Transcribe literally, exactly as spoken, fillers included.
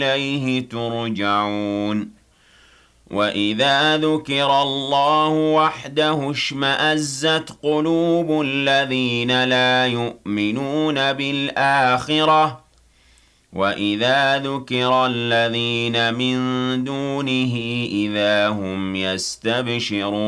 إِلَيْهِ تُرْجَعُونَ وَإِذَا ذُكِرَ اللَّهُ وَحْدَهُ اشْمَأَزَّتْ قُلُوبُ الَّذِينَ لَا يُؤْمِنُونَ بِالْآخِرَةِ وَإِذَا ذُكِرَ الَّذِينَ مِن دُونِهِ إِذَا هُمْ يَسْتَبْشِرُونَ